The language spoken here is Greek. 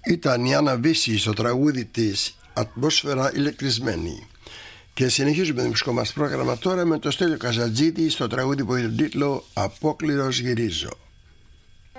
Ήταν η Άννα Βύση στο τραγούδι της «Ατμόσφαιρα ηλεκτρισμένη». Και συνεχίζουμε το μουσικό μας πρόγραμμα τώρα με το Στέλιο Καζατζίδη στο τραγούδι που έχει τον τίτλο «Απόκληρος γυρίζω».